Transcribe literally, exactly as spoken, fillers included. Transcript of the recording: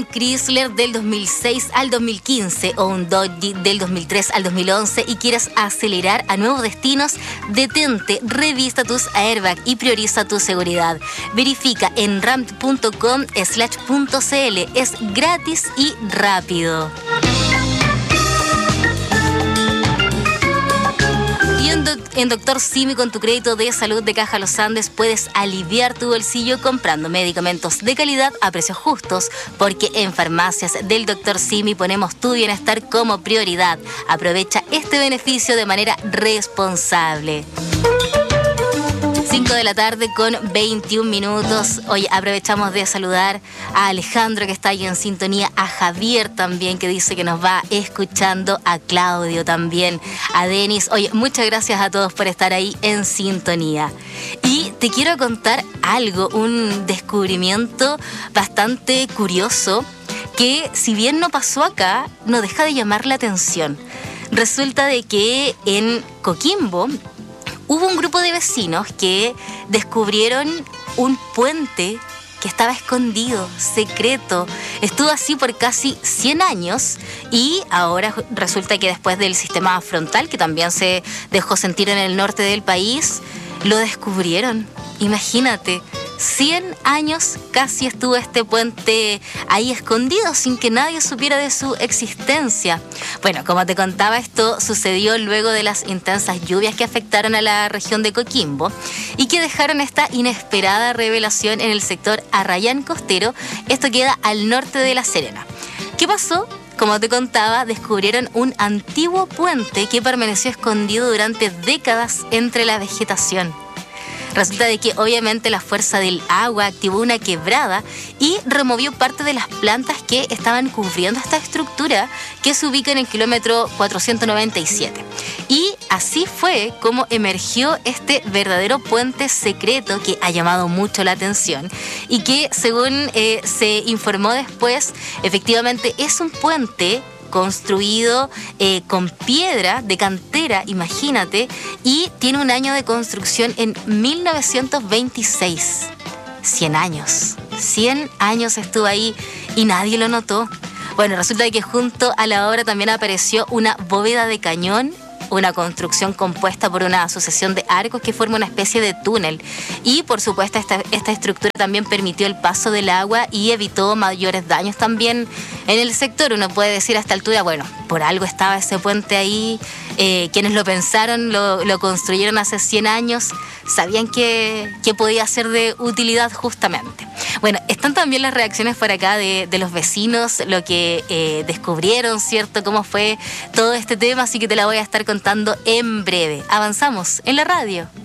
Chrysler del dos mil seis al dos mil quince o un Dodge del dos mil tres al dos mil once y quieres acelerar a nuevos destinos, detente, revisa tus airbags y prioriza tu seguridad. Verifica en ram punto com slash punto cl. Es gratis y rápido. En Doctor Simi, con tu crédito de salud de Caja Los Andes, puedes aliviar tu bolsillo comprando medicamentos de calidad a precios justos, porque en farmacias del Doctor Simi ponemos tu bienestar como prioridad. Aprovecha este beneficio de manera responsable. cinco de la tarde con veintiún minutos. Hoy aprovechamos de saludar a Alejandro, que está ahí en sintonía, a Javier también, que dice que nos va escuchando, a Claudio también, a Denis. Oye, muchas gracias a todos por estar ahí en sintonía. Y te quiero contar algo, un descubrimiento bastante curioso, que si bien no pasó acá, no deja de llamar la atención. Resulta de que en Coquimbo hubo un grupo de vecinos que descubrieron un puente que estaba escondido, secreto. Estuvo así por casi cien años y ahora resulta que después del sistema frontal, que también se dejó sentir en el norte del país, lo descubrieron. Imagínate, cien años casi estuvo este puente ahí escondido sin que nadie supiera de su existencia. Bueno, como te contaba, esto sucedió luego de las intensas lluvias que afectaron a la región de Coquimbo y que dejaron esta inesperada revelación en el sector Arrayán Costero. Esto queda al norte de La Serena. ¿Qué pasó? Como te contaba, descubrieron un antiguo puente que permaneció escondido durante décadas entre la vegetación. Resulta de que obviamente la fuerza del agua activó una quebrada y removió parte de las plantas que estaban cubriendo esta estructura, que se ubica en el kilómetro cuatrocientos noventa y siete. Y así fue como emergió este verdadero puente secreto que ha llamado mucho la atención y que, según eh, se informó después, efectivamente es un puente construido eh, con piedra de cantera, imagínate, y tiene un año de construcción en mil novecientos veintiséis. cien años. cien años estuvo ahí y nadie lo notó. Bueno, resulta que junto a la obra también apareció una bóveda de cañón, una construcción compuesta por una sucesión de arcos que forma una especie de túnel. Y por supuesto esta, esta estructura también permitió el paso del agua y evitó mayores daños también en el sector. Uno puede decir a esta altura, bueno, por algo estaba ese puente ahí, eh, quienes lo pensaron, lo, lo construyeron hace cien años, sabían que, que podía ser de utilidad justamente. Bueno, están también las reacciones por acá de, de los vecinos, lo que eh, descubrieron, ¿cierto? Cómo fue todo este tema, así que te la voy a estar contando en breve. Avanzamos en la radio.